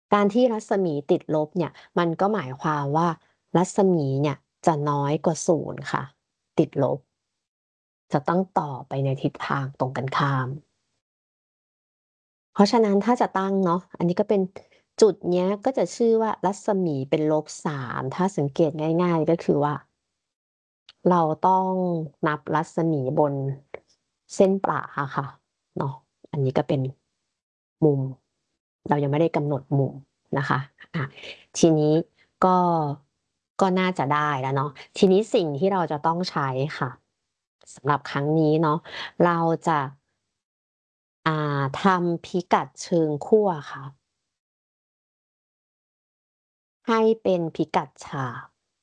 การที่รัศมีติดลบเนี่ยมันก็หมายความว่ารัศมีเนี่ยจะน้อยกว่า0ค่ะติดลบจะต้องต่อไปในทิศทางตรงกันข้ามเพราะฉะนั้นถ้าจะตั้งเนาะอันนี้ก็เป็นจุดเนี้ยก็จะชื่อว่ารัศมีเป็น-3ถ้าสังเกตง่ายๆก็คือว่าเราต้องนับรัศมีบนเส้นประอะค่ะเนาะอันนี้ก็เป็นมุมเรายังไม่ได้กำหนดมุมนะคะอาทีนี้ก็ก็น่าจะได้แล้วเนาะทีนี้สิ่งที่เราจะต้องใช้ค่ะสำหรับครั้งนี้เนาะเราจะทำพิกัดเชิงขั้วค่ะให้เป็นพิกัดฉาก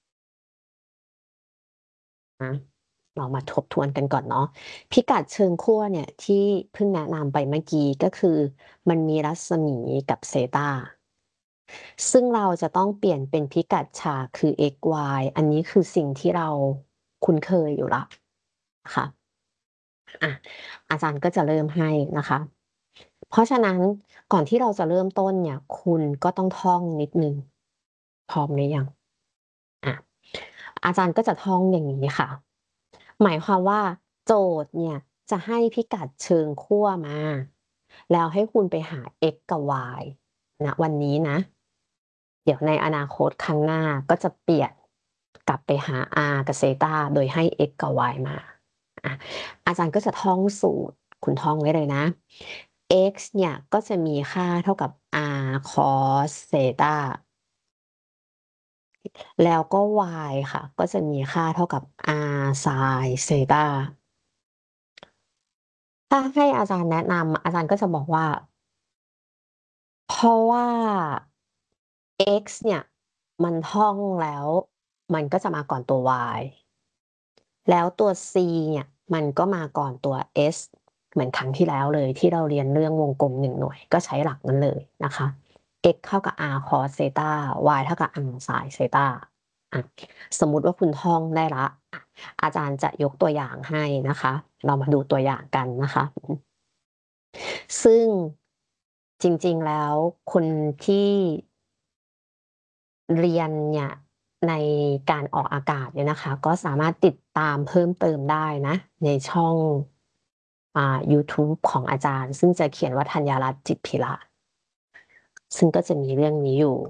นะ เรามาทบทวนกันก่อนเนาะพิกัดเชิงขั้วเนี่ยที่เพิ่งแนะนำไปเมื่อกี้ก็คือมันมีรัศมีกับเซตาซึ่งเราจะต้องเปลี่ยนเป็นพิกัดฉากคือ x y อันนี้คือสิ่งที่เราคุ้นเคยอยู่แล้วค่ะอะอาจารย์ก็จะเริ่มให้นะคะเพราะฉะนั้นก่อนที่เราจะเริ่มต้นเนี่ยคุณก็ต้องท่องนิดหนึ่งพร้อมหรือยังอะอาจารย์ก็จะท่องอย่างงี้ค่ะ หมายความว่าโจทย์เนี่ยจะให้พิกัดเชิงขั้วมาแล้วให้คุณไปหา x กับ y ณวันนี้นะเดี๋ยวในอนาคตครั้งหน้าก็จะเปลี่ยนกลับไปหา r กับเซตาโดยให้ x กับ y มาอะอาจารย์ก็จะท่องสูตรคุณท่องไว้เลยนะ x เนี่ยก็จะมีค่าเท่ากับ r cos เซตาแล้วก็ y ค่ะก็จะมีค่าเท่ากับ r sin เซตา ถ้าให้อาจารย์แนะนำอาจารย์ก็จะบอกว่าเพราะว่า x เนี่ยมันท่องแล้วมันก็จะมาก่อนตัว y แล้วตัว c เนี่ยมันก็มาก่อนตัว s เหมือนครั้งที่แล้วเลยที่เราเรียนเรื่องวงกลม1หน่วยก็ใช้หลักนั้นเลยนะคะ x เท่ากับ r cos เซตา y เท่ากับ r sin เซตาอะสมมุติว่าคุณท่องได้แล้วอาจารย์จะยกตัวอย่างให้นะคะเรามาดูตัวอย่างกันนะคะซึ่งจริงๆแล้วคนที่เรียนเนี่ยในการออกอากาศเนี่ยนะคะก็สามารถติดตามเพิ่มเติมได้นะในช่องยูทูบของอาจารย์ซึ่งจะเขียนว่าธัญรัตน์จิตภิระซึ่งก็จะมีเรื่องนี้อยู่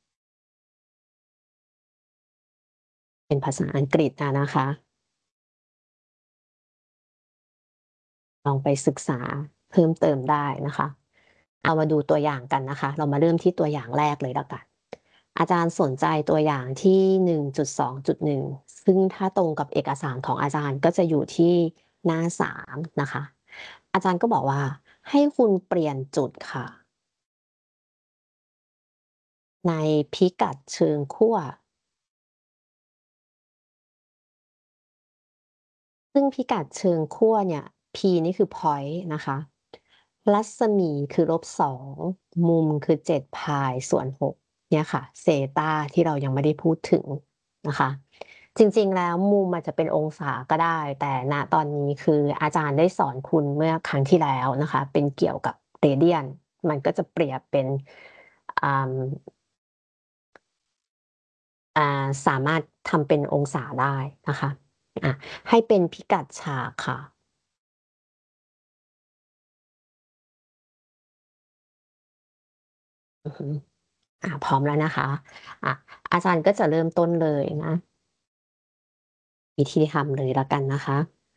เป็นภาษาอังกฤษนะคะลองไปศึกษาเพิ่มเติมได้นะคะเอามาดูตัวอย่างกันนะคะเรามาเริ่มที่ตัวอย่างแรกเลยแล้วกันอาจารย์สนใจตัวอย่างที่1.2.1ซึ่งถ้าตรงกับเอกสารของอาจารย์ก็จะอยู่ที่หน้า3นะคะอาจารย์ก็บอกว่าให้คุณเปลี่ยนจุดค่ะในพิกัดเชิงขั้วซึ่งพิกัดเชิงขั้วเนี่ย P นี่คือพอยต์นะคะรัศมีคือ-2มุมคือ7พายส่วน6เนี่ยค่ะเซตาที่เรายังไม่ได้พูดถึงนะคะจริงๆแล้วมุมอาจจะเป็นองศาก็ได้แต่ณตอนนี้คืออาจารย์ได้สอนคุณเมื่อครั้งที่แล้วนะคะเป็นเกี่ยวกับเรเดียนมันก็จะเปรียบเป็นอ่าสามารถทำเป็นองศาได้นะคะอะให้เป็นพิกัดฉากค่ะอือฮึพร้อมแล้วนะคะอะอาจารย์ก็จะเริ่มต้นเลยนะวิธีทำเลยแล้วกันนะคะ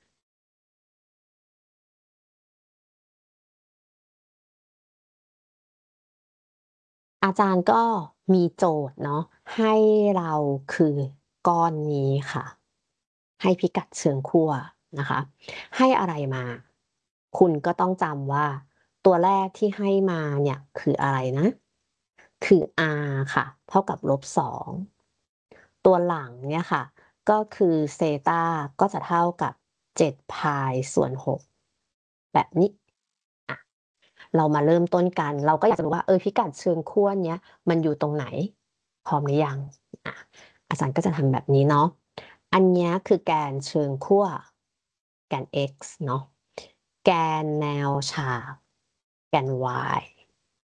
อาจารย์ก็มีโจทย์เนาะให้เราคือก้อนนี้ค่ะให้พิกัดเชิงขั้วนะคะให้อะไรมาคุณก็ต้องจำว่าตัวแรกที่ให้มาเนี่ยคืออะไรนะคือ r ค่ะเท่ากับ-2ตัวหลังเนี่ยค่ะก็คือเซตาก็จะเท่ากับ7พายส่วน6แบบนี้อะ เรามาเริ่มต้นกันเราก็อยากจะรู้ว่าพิกัดเชิงขั้วเนี้ยมันอยู่ตรงไหนพร้อมหรือยังอะอาจารย์ก็จะทำแบบนี้เนาะอันเนี้ยคือแกนเชิงขั้วแกน x เนาะแกนแนวฉากแกน y